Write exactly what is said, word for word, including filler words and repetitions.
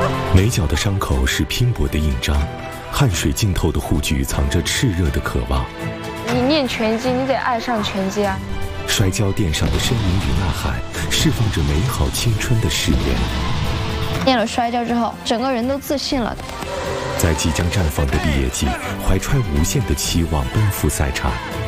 眉角的伤口是拼搏的印章，汗水浸透的护具藏着炽热的渴望。 你练拳击，你得爱上拳击啊！ 摔跤垫上的呻吟与呐喊，释放着美好青春的誓言。 练了摔跤之后，整个人都自信了。 在即将绽放的毕业季，怀揣无限的期望奔赴赛场。